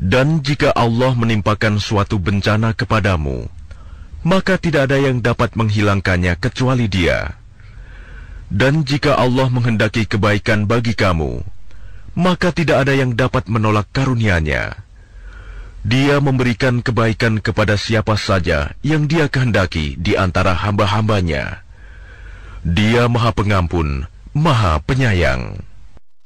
Dan jika Allah menimpakan suatu bencana kepadamu, maka tidak ada yang dapat menghilangkannya kecuali Dia. Dan jika Allah menghendaki kebaikan bagi kamu, maka tidak ada yang dapat menolak karunia-Nya. Dia memberikan kebaikan kepada siapa saja yang Dia kehendaki di antara hamba-hambanya. Dia Maha Pengampun, Maha Penyayang.